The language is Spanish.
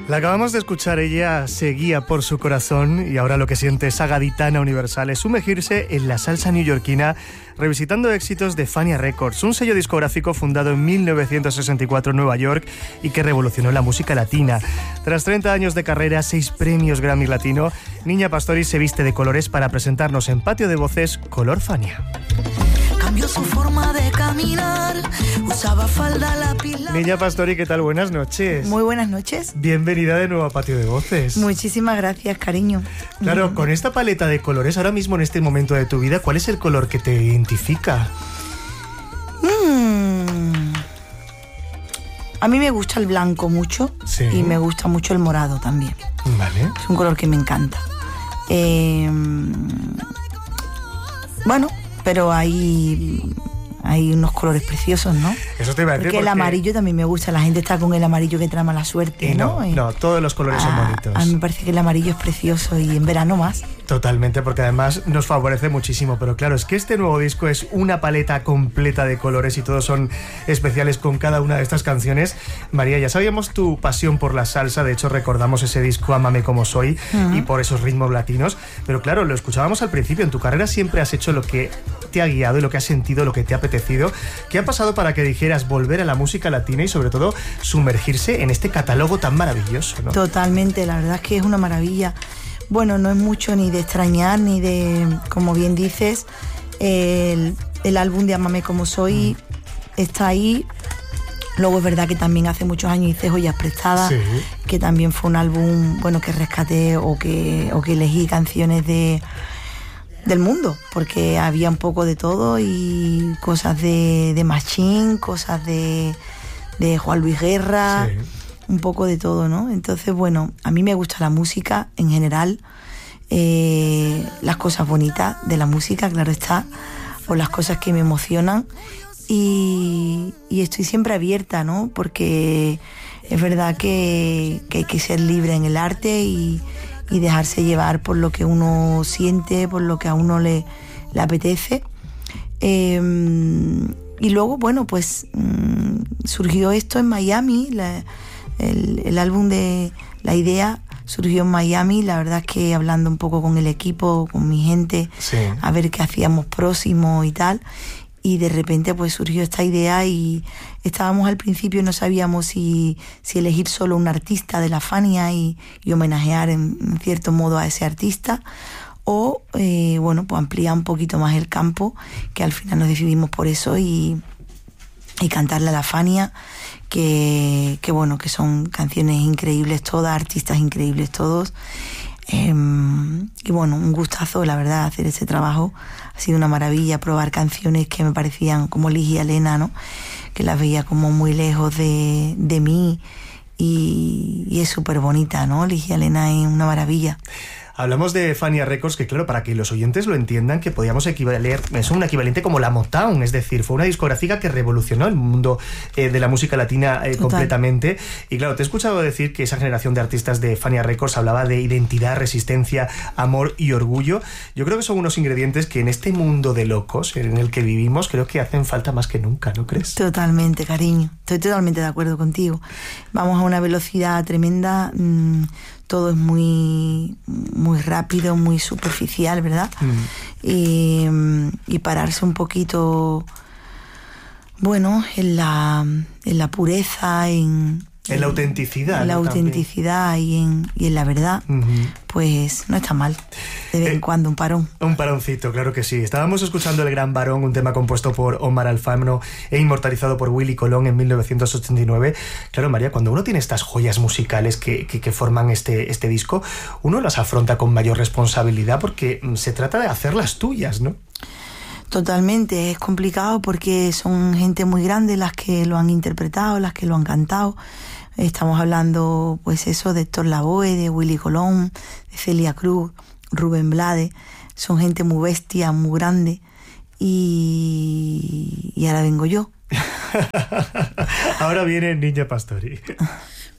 La acabamos de escuchar, ella se guía por su corazón y ahora lo que siente esa gaditana universal es sumergirse en la salsa neoyorquina revisitando éxitos de Fania Records, un sello discográfico fundado en 1964 en Nueva York y que revolucionó la música latina. Tras 30 años de carrera, 6 premios Grammy Latino, Niña Pastori se viste de colores para presentarnos en Patio de Voces Color Fania. Cambió su forma de caminar, usaba falda lápiz. Niña Pastori, ¿qué tal? Buenas noches. Muy buenas noches. Bienvenida de nuevo a Patio de Voces. Muchísimas gracias, cariño. Claro, con esta paleta de colores, ahora mismo en este momento de tu vida, ¿cuál es el color que te identifica? A mí me gusta el blanco mucho, sí, y me gusta mucho el morado también. Vale. Es un color que me encanta. Bueno, pero hay unos colores preciosos, ¿no? Eso te iba a decir. Porque el amarillo también me gusta. La gente está con el amarillo que trae mala suerte, ¿no? No, todos los colores son bonitos. A mí me parece que el amarillo es precioso y en verano más. Totalmente, porque además nos favorece muchísimo. Pero claro, es que este nuevo disco es una paleta completa de colores y todos son especiales con cada una de estas canciones. María, ya sabíamos tu pasión por la salsa. De hecho, recordamos ese disco Ámame como soy y por esos ritmos latinos. Pero claro, lo escuchábamos al principio. En tu carrera siempre has hecho lo que te ha guiado y lo que has sentido, lo que te ha apetecido. ¿Qué ha pasado para que dijeras volver a la música latina y sobre todo sumergirse en este catálogo tan maravilloso, ¿no? Totalmente, la verdad es que es una maravilla. Bueno, no es mucho ni de extrañar ni de, como bien dices, el álbum de Ámame como soy está ahí. Luego es verdad que también hace muchos años hice Joyas Prestadas, sí, que también fue un álbum, bueno, que rescaté o que elegí canciones del mundo, porque había un poco de todo y cosas de Machín, cosas de Juan Luis Guerra, sí, un poco de todo, ¿no? Entonces, bueno, a mí me gusta la música en general, las cosas bonitas de la música, claro está, o las cosas que me emocionan y estoy siempre abierta, ¿no? Porque es verdad que hay que ser libre en el arte y dejarse llevar por lo que uno siente, por lo que a uno le apetece. Y luego, bueno, pues surgió esto en Miami, el álbum de La Idea surgió en Miami. La verdad es que hablando un poco con el equipo, con mi gente, sí, a ver qué hacíamos próximo y tal, y de repente pues surgió esta idea y estábamos al principio, no sabíamos si elegir solo un artista de la Fania y homenajear en cierto modo a ese artista o bueno, pues ampliar un poquito más el campo, que al final nos decidimos por eso y cantarle a la Fania, que bueno, que son canciones increíbles todas, artistas increíbles todos. Y bueno, un gustazo, la verdad, hacer ese trabajo. Ha sido una maravilla probar canciones que me parecían como Liz y Elena, ¿no? Que las veía como muy lejos de mí y es súper bonita, ¿no? Liz y Elena es una maravilla. Hablamos de Fania Records, que claro, para que los oyentes lo entiendan, que podíamos equivaler, es un equivalente como la Motown, es decir, fue una discográfica que revolucionó el mundo de la música latina completamente. Y claro, te he escuchado decir que esa generación de artistas de Fania Records hablaba de identidad, resistencia, amor y orgullo. Yo creo que son unos ingredientes que en este mundo de locos en el que vivimos creo que hacen falta más que nunca, ¿no crees? Totalmente, cariño. Estoy totalmente de acuerdo contigo. Vamos a una velocidad tremenda. Todo es muy rápido, muy superficial, ¿verdad? Y pararse un poquito, bueno, en la pureza, en la autenticidad. En la autenticidad y en la verdad, pues no está mal. De vez en cuando un parón. Un paroncito, claro que sí. Estábamos escuchando El Gran Varón, un tema compuesto por Omar Alfano e inmortalizado por Willy Colón en 1989. Claro, María, cuando uno tiene estas joyas musicales que forman este disco, uno las afronta con mayor responsabilidad porque se trata de hacerlas tuyas, ¿no? Totalmente, es complicado porque son gente muy grande las que lo han interpretado, las que lo han cantado. Estamos hablando, pues eso, de Héctor Lavoe, de Willy Colón, de Celia Cruz, Rubén Blades. Son gente muy bestia, muy grande. Y ahora vengo yo. Ahora viene Niña Pastori.